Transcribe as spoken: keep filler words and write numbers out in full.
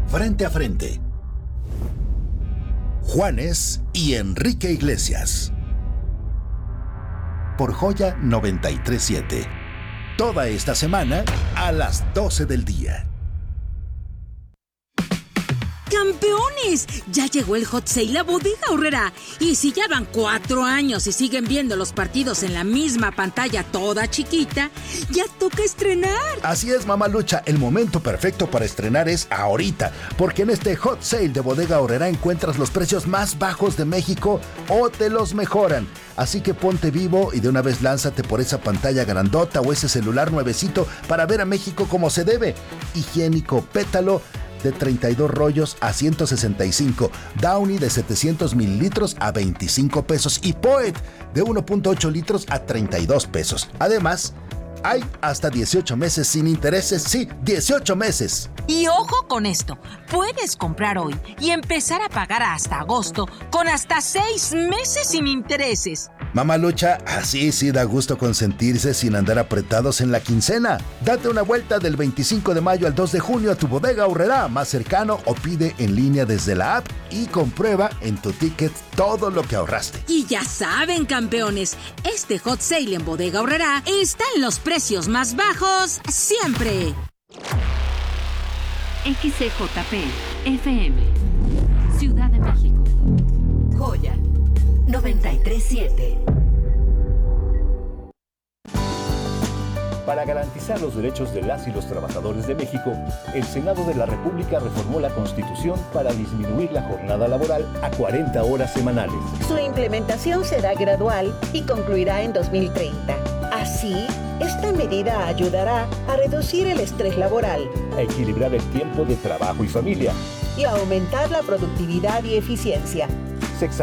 Frente a Frente. Juanes y Enrique Iglesias. Por Joya noventa y tres punto siete. Toda esta semana a las doce del día. ¡Campeones! Ya llegó el Hot Sale a Bodega Aurrerá. Y si ya van cuatro años y siguen viendo los partidos en la misma pantalla toda chiquita, ya toca estrenar. Así es, Mamalucha. El momento perfecto para estrenar es ahorita, porque en este Hot Sale de Bodega Aurrerá encuentras los precios más bajos de México o te los mejoran. Así que ponte vivo y de una vez lánzate por esa pantalla grandota o ese celular nuevecito para ver a México como se debe. Higiénico Pétalo de treinta y dos rollos a ciento sesenta y cinco, Downy de setecientos mililitros a veinticinco pesos y Poet de uno punto ocho litros a treinta y dos pesos. Además, hay hasta dieciocho meses sin intereses, sí, dieciocho meses. Y ojo con esto, puedes comprar hoy y empezar a pagar hasta agosto con hasta seis meses sin intereses. Mamalucha, así sí da gusto consentirse sin andar apretados en la quincena. Date una vuelta del veinticinco de mayo al dos de junio a tu Bodega Aurrerá más cercano o pide en línea desde la app y comprueba en tu ticket todo lo que ahorraste. Y ya saben, campeones, este Hot Sale en Bodega Aurrerá está en los precios más bajos siempre. X C J P F M Ciudad de México. Joya noventa y tres punto siete. Para garantizar los derechos de las y los trabajadores de México, el Senado de la República reformó la Constitución para disminuir la jornada laboral a cuarenta horas semanales. Su implementación será gradual y concluirá en dos mil treinta. Así, esta medida ayudará a reducir el estrés laboral, a equilibrar el tiempo de trabajo y familia y a aumentar la productividad y eficiencia.